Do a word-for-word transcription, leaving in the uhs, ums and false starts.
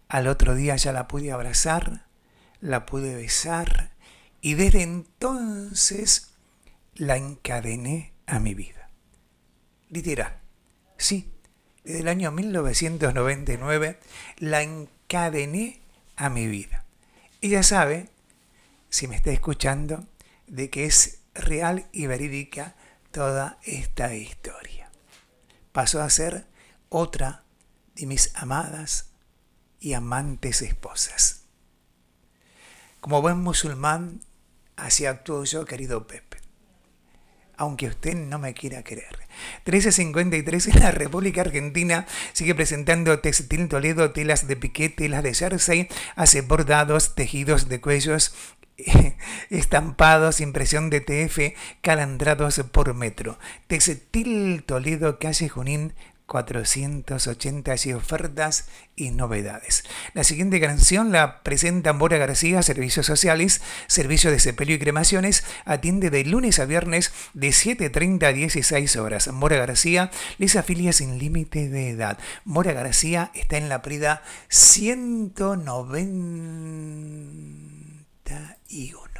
Al otro día ya la pude abrazar, la pude besar y desde entonces la encadené a mi vida. Literal, sí, desde el año mil novecientos noventa y nueve la encadené a mi vida. Ella sabe, si me está escuchando, de que es real y verídica toda esta historia. Pasó a ser otra de mis amadas y amantes esposas. Como buen musulmán, así actúo yo, querido Pepe, aunque usted no me quiera creer. trece cincuenta y tres en la República Argentina sigue presentando Textil Toledo, telas de piqué, telas de jersey, hace bordados, tejidos de cuellos, estampados, impresión de T F, calandrados por metro. Textil Toledo, calle Junín cuatrocientos ochenta, y ofertas y novedades. La siguiente canción la presenta Mora García, Servicios Sociales, Servicio de Sepelio y Cremaciones, atiende de lunes a viernes de siete treinta a dieciséis horas. Mora García les afilia sin límite de edad. Mora García está en la Prida ciento noventa y uno.